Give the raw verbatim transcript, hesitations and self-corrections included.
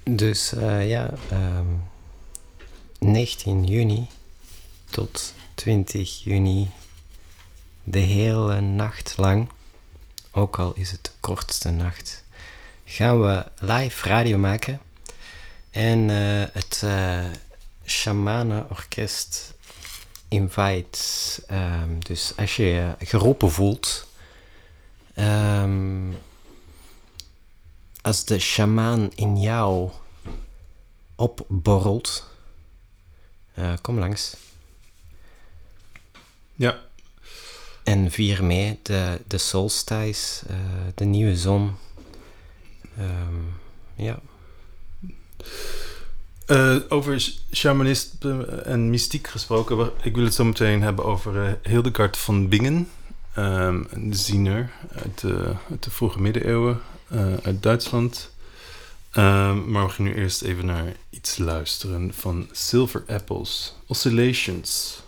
Dus uh, ja, um, negentien juni tot twintig juni, de hele nacht lang, ook al is het de kortste nacht, gaan we live radio maken. En uh, het uh, Shamanenorkest invite, um, dus als je je geroepen voelt, um, als de shamaan in jou opborrelt, uh, kom langs. Ja. En vier mei, de, de solstice, uh, de nieuwe zon. Um, ja. Uh, over shamanisme en mystiek gesproken, ik wil het zo meteen hebben over uh, Hildegard van Bingen, um, een ziener uit de, uit de vroege middeleeuwen, uh, uit Duitsland. Um, maar we gaan nu eerst even naar iets luisteren van Silver Apples, Oscillations.